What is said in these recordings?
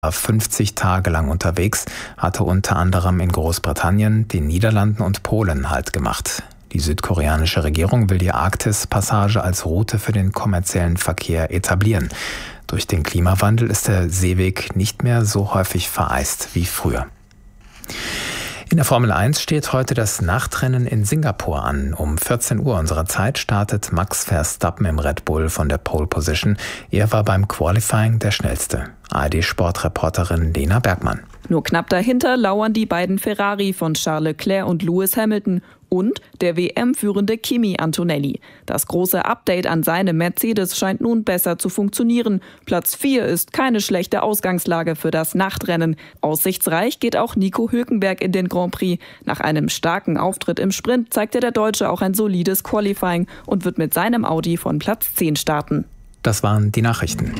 50 Tage lang unterwegs, hatte unter anderem in Großbritannien, den Niederlanden und Polen Halt gemacht. Die südkoreanische Regierung will die Arktis-Passage als Route für den kommerziellen Verkehr etablieren. Durch den Klimawandel ist der Seeweg nicht mehr so häufig vereist wie früher. In der Formel 1 steht heute das Nachtrennen in Singapur an. Um 14 Uhr unserer Zeit startet Max Verstappen im Red Bull von der Pole Position. Er war beim Qualifying der Schnellste. ARD-Sportreporterin Lena Bergmann. Nur knapp dahinter lauern die beiden Ferrari von Charles Leclerc und Lewis Hamilton und der WM-führende Kimi Antonelli. Das große Update an seinem Mercedes scheint nun besser zu funktionieren. Platz 4 ist keine schlechte Ausgangslage für das Nachtrennen. Aussichtsreich geht auch Nico Hülkenberg in den Grand Prix. Nach einem starken Auftritt im Sprint zeigte der Deutsche auch ein solides Qualifying und wird mit seinem Audi von Platz 10 starten. Das waren die Nachrichten.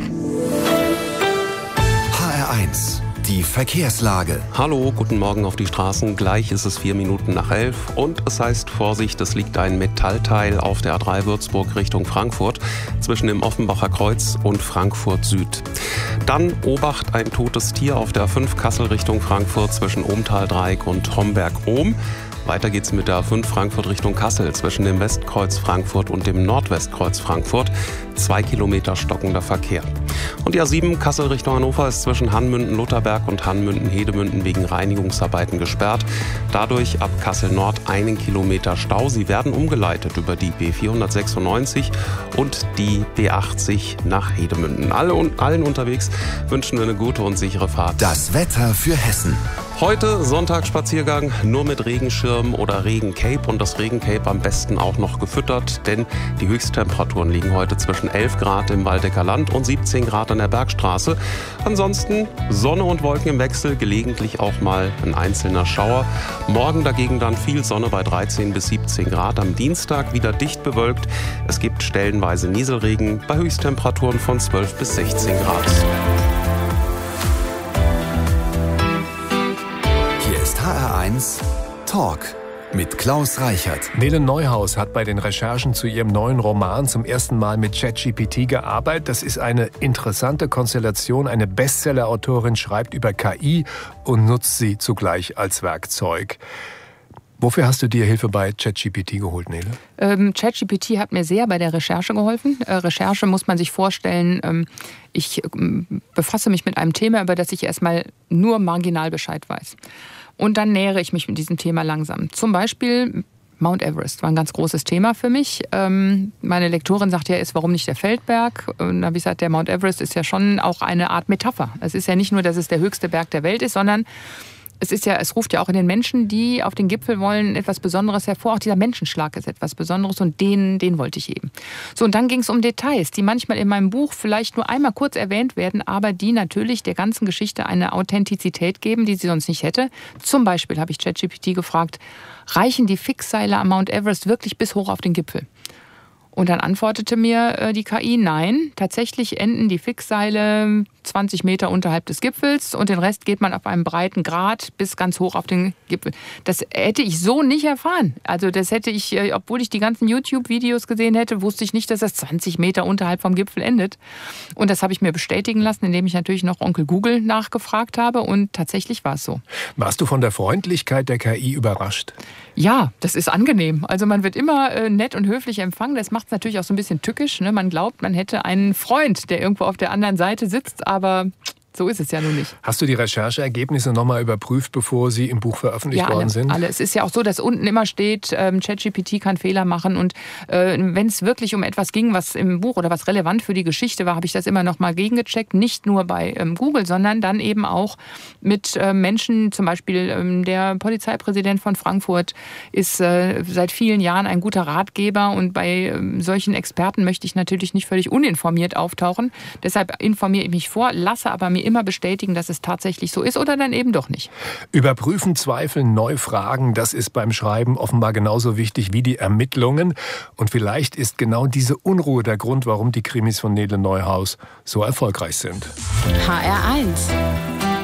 HR1, die Verkehrslage. Hallo, guten Morgen auf die Straßen. Gleich ist es 4 Minuten nach 11 und es heißt Vorsicht, es liegt ein Metallteil auf der A3 Würzburg Richtung Frankfurt zwischen dem Offenbacher Kreuz und Frankfurt Süd. Dann Obacht, ein totes Tier auf der A5 Kassel Richtung Frankfurt zwischen Ohmtal-Dreieck und Homberg-Ohm. Weiter geht's mit der A5 Frankfurt Richtung Kassel zwischen dem Westkreuz Frankfurt und dem Nordwestkreuz Frankfurt. 2 Kilometer stockender Verkehr. Und die A7 Kassel Richtung Hannover ist zwischen Hannmünden-Lutherberg und Hannmünden-Hedemünden wegen Reinigungsarbeiten gesperrt. Dadurch ab Kassel Nord 1 Kilometer Stau. Sie werden umgeleitet über die B496 und die B80 nach Hedemünden. Allen unterwegs wünschen wir eine gute und sichere Fahrt. Das Wetter für Hessen. Heute Sonntagsspaziergang nur mit Regenschirm oder Regencape und das Regencape am besten auch noch gefüttert, denn die Höchsttemperaturen liegen heute zwischen 11 Grad im Waldecker Land und 17 Grad an der Bergstraße. Ansonsten Sonne und Wolken im Wechsel, gelegentlich auch mal ein einzelner Schauer. Morgen dagegen dann viel Sonne bei 13 bis 17 Grad. Am Dienstag wieder dicht bewölkt. Es gibt stellenweise Nieselregen bei Höchsttemperaturen von 12 bis 16 Grad. HR1 Talk mit Klaus Reichert. Nele Neuhaus hat bei den Recherchen zu ihrem neuen Roman zum ersten Mal mit ChatGPT gearbeitet. Das ist eine interessante Konstellation. Eine Bestseller-Autorin schreibt über KI und nutzt sie zugleich als Werkzeug. Wofür hast du dir Hilfe bei ChatGPT geholt, Nele? ChatGPT hat mir sehr bei der Recherche geholfen. Recherche muss man sich vorstellen, ich befasse mich mit einem Thema, über das ich erstmal nur marginal Bescheid weiß. Und dann nähere ich mich mit diesem Thema langsam. Zum Beispiel Mount Everest war ein ganz großes Thema für mich. Meine Lektorin sagt ja, warum nicht der Feldberg? Und da habe ich gesagt, der Mount Everest ist ja schon auch eine Art Metapher. Es ist ja nicht nur, dass es der höchste Berg der Welt ist, sondern es ruft ja auch in den Menschen, die auf den Gipfel wollen, etwas Besonderes hervor. Auch dieser Menschenschlag ist etwas Besonderes und den wollte ich eben. So, und dann ging es um Details, die manchmal in meinem Buch vielleicht nur einmal kurz erwähnt werden, aber die natürlich der ganzen Geschichte eine Authentizität geben, die sie sonst nicht hätte. Zum Beispiel habe ich ChatGPT gefragt, reichen die Fixseile am Mount Everest wirklich bis hoch auf den Gipfel? Und dann antwortete mir die KI, nein, tatsächlich enden die Fixseile 20 Meter unterhalb des Gipfels und den Rest geht man auf einem breiten Grat bis ganz hoch auf den Gipfel. Das hätte ich so nicht erfahren. Also das hätte ich, obwohl ich die ganzen YouTube-Videos gesehen hätte, wusste ich nicht, dass das 20 Meter unterhalb vom Gipfel endet. Und das habe ich mir bestätigen lassen, indem ich natürlich noch Onkel Google nachgefragt habe und tatsächlich war es so. Warst du von der Freundlichkeit der KI überrascht? Ja, das ist angenehm. Also man wird immer nett und höflich empfangen. Das macht es natürlich auch so ein bisschen tückisch. Ne? Man glaubt, man hätte einen Freund, der irgendwo auf der anderen Seite sitzt, aber so ist es ja nun nicht. Hast du die Rechercheergebnisse nochmal überprüft, bevor sie im Buch veröffentlicht worden sind? Alle. Es ist ja auch so, dass unten immer steht, ChatGPT kann Fehler machen. Und wenn es wirklich um etwas ging, was im Buch oder was relevant für die Geschichte war, habe ich das immer nochmal gegengecheckt. Nicht nur bei Google, sondern dann eben auch mit Menschen. Zum Beispiel der Polizeipräsident von Frankfurt ist seit vielen Jahren ein guter Ratgeber. Und bei solchen Experten möchte ich natürlich nicht völlig uninformiert auftauchen. Deshalb informiere ich mich vor, lasse aber mir immer bestätigen, dass es tatsächlich so ist oder dann eben doch nicht. Überprüfen, zweifeln, neu fragen, das ist beim Schreiben offenbar genauso wichtig wie die Ermittlungen. Und vielleicht ist genau diese Unruhe der Grund, warum die Krimis von Nele Neuhaus so erfolgreich sind. HR1